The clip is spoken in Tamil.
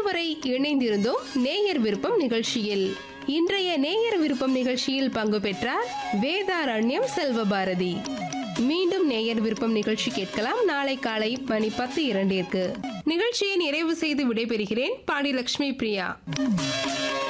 இதுவரை இணைந்திருந்தோம் நேயர் விருப்பம் நிகழ்ச்சியில். இன்றைய நேயர் விருப்பம் நிகழ்ச்சியில் பங்கு பெற்றார் வேதாரண்யம் செல்வபாரதி. மீண்டும் நேயர் விருப்பம் நிகழ்ச்சி கேட்கலாம் நாளை காலை மணி 10:02. நிகழ்ச்சியை நிறைவு செய்து விடைபெறுகிறேன். பாடி லட்சுமி பிரியா.